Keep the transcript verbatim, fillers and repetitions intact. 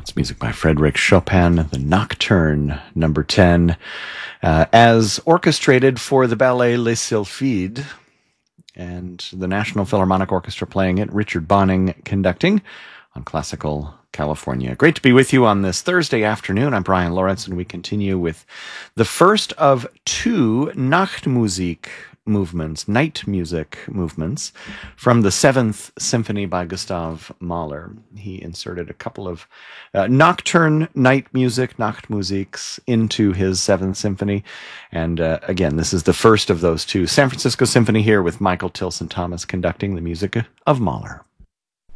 It's music by Frédéric Chopin, the Nocturne, number ten, uh, as orchestrated for the ballet Les Sylphides, and the National Philharmonic Orchestra playing it, Richard Bonning conducting on Classical California. Great to be with you on this Thursday afternoon. I'm Brian Lawrence, and we continue with the first of two Nachtmusik movements, night music movements, from the Seventh Symphony by Gustav Mahler. He inserted a couple of uh, nocturne night music, Nachtmusiks, into his Seventh Symphony. And uh, again, this is the first of those two. San Francisco Symphony here with Michael Tilson Thomas conducting the music of Mahler.